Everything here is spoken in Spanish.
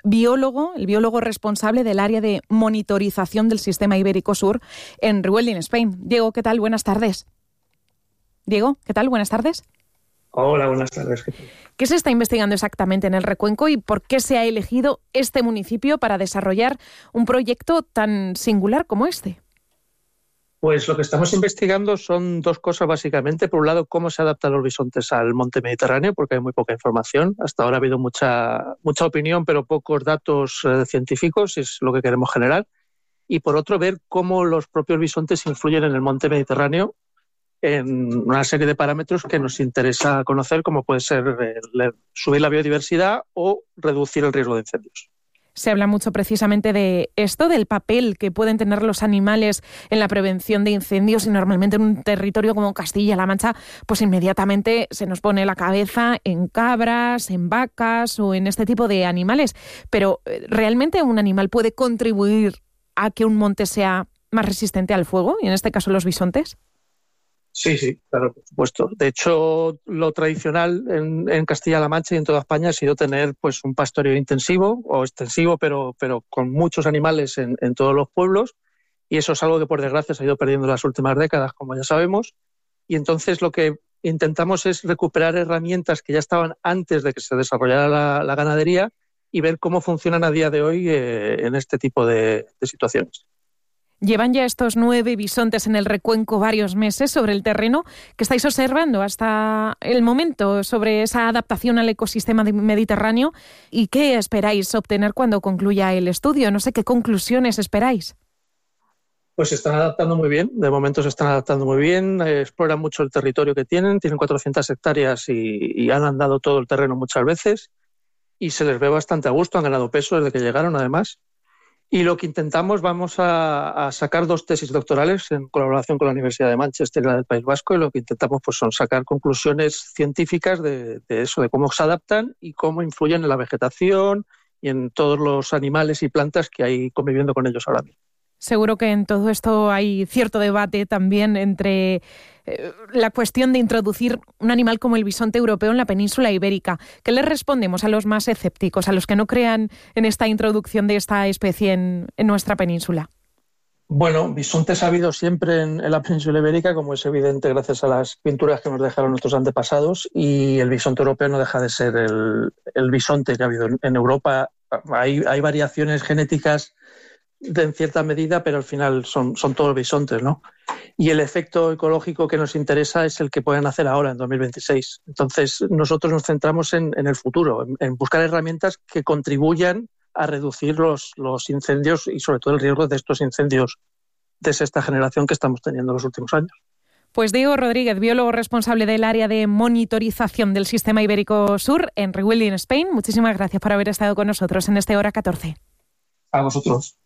el biólogo responsable del área de monitorización del sistema ibérico sur en Rewilding Spain. Diego, ¿qué tal? Buenas tardes. Diego, ¿qué tal? Buenas tardes. Hola, buenas tardes. ¿Qué se está investigando exactamente en el Recuenco y por qué se ha elegido este municipio para desarrollar un proyecto tan singular como este? Pues lo que estamos investigando son dos cosas básicamente. Por un lado, cómo se adaptan los bisontes al monte Mediterráneo, porque hay muy poca información. Hasta ahora ha habido mucha opinión, pero pocos datos científicos, es lo que queremos generar. Y por otro, ver cómo los propios bisontes influyen en el monte Mediterráneo en una serie de parámetros que nos interesa conocer, como puede ser subir la biodiversidad o reducir el riesgo de incendios. Se habla mucho precisamente de esto, del papel que pueden tener los animales en la prevención de incendios, y normalmente en un territorio como Castilla-La Mancha, pues inmediatamente se nos pone la cabeza en cabras, en vacas o en este tipo de animales. Pero ¿realmente un animal puede contribuir a que un monte sea más resistente al fuego, y en este caso los bisontes? Sí, claro, por supuesto. De hecho, lo tradicional en Castilla-La Mancha y en toda España ha sido tener pues un pastoreo intensivo o extensivo, pero con muchos animales en todos los pueblos, y eso es algo que por desgracia se ha ido perdiendo en las últimas décadas, como ya sabemos, y entonces lo que intentamos es recuperar herramientas que ya estaban antes de que se desarrollara la ganadería y ver cómo funcionan a día de hoy en este tipo de situaciones. Llevan ya estos 9 bisontes en el Recuenco varios meses sobre el terreno. ¿Qué estáis observando hasta el momento sobre esa adaptación al ecosistema mediterráneo? ¿Y qué esperáis obtener cuando concluya el estudio? No sé qué conclusiones esperáis. Pues se están adaptando muy bien, de momento se están adaptando muy bien, exploran mucho el territorio que tienen 400 hectáreas y han andado todo el terreno muchas veces y se les ve bastante a gusto, han ganado peso desde que llegaron además. Y lo que intentamos, vamos a sacar 2 tesis doctorales en colaboración con la Universidad de Manchester y la del País Vasco, y lo que intentamos pues son sacar conclusiones científicas de eso, de cómo se adaptan y cómo influyen en la vegetación y en todos los animales y plantas que hay conviviendo con ellos ahora mismo. Seguro que en todo esto hay cierto debate también entre la cuestión de introducir un animal como el bisonte europeo en la península ibérica. ¿Qué les respondemos a los más escépticos, a los que no crean en esta introducción de esta especie en nuestra península? Bueno, bisontes ha habido siempre en la península ibérica, como es evidente gracias a las pinturas que nos dejaron nuestros antepasados, y el bisonte europeo no deja de ser el bisonte que ha habido en Europa. Hay variaciones genéticas en cierta medida, pero al final son todos bisontes, ¿no? Y el efecto ecológico que nos interesa es el que pueden hacer ahora, en 2026. Entonces, nosotros nos centramos en el futuro, en buscar herramientas que contribuyan a reducir los incendios y, sobre todo, el riesgo de estos incendios de sexta generación que estamos teniendo en los últimos años. Pues Diego Rodríguez, biólogo responsable del área de monitorización del sistema ibérico sur en Rewilding Spain, muchísimas gracias por haber estado con nosotros en este Hora 14. A vosotros.